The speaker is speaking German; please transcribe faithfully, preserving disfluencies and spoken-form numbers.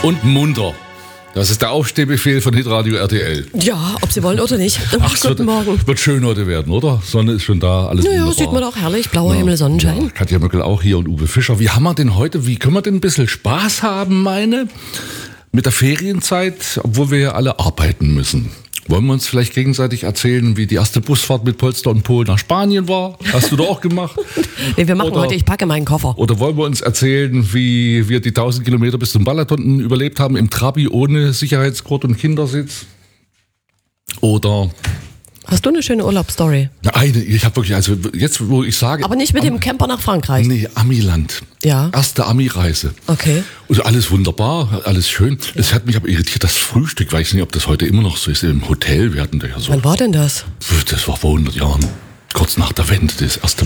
und munter. Das ist der Aufstehbefehl von Hitradio R T L. Ja, ob Sie wollen oder nicht. Ach, es wird, Guten Morgen. Wird schön heute werden, oder? Sonne ist schon da, alles Naja, wunderbar. sieht man doch herrlich. Blauer Ja, Himmel, Sonnenschein. Ja, Katja Möckel auch hier und Uwe Fischer. Wie haben wir denn heute, wie können wir denn ein bisschen Spaß haben, meine, mit der Ferienzeit, obwohl wir ja alle arbeiten müssen? Wollen wir uns vielleicht gegenseitig erzählen, wie die erste Busfahrt mit Polster und Pol nach Spanien war? Hast du da auch gemacht? Nee, wir machen Oder- heute, ich packe meinen Koffer. Oder wollen wir uns erzählen, wie wir die tausend Kilometer bis zum Balaton überlebt haben im Trabi ohne Sicherheitsgurt und Kindersitz? Oder Hast du eine schöne Urlaubsstory? na, eine, ich habe wirklich, also jetzt wo ich sage, Aber nicht mit dem Camper nach Frankreich. nee, Amiland. Ja. Erste Ami-Reise. Okay. Und alles wunderbar, alles schön. Es hat mich aber irritiert, das Frühstück, weiß nicht, ob das heute immer noch so ist, im Hotel, wir hatten da ja so, Wann war denn das? das war vor hundert Jahren, kurz nach der Wende, das erste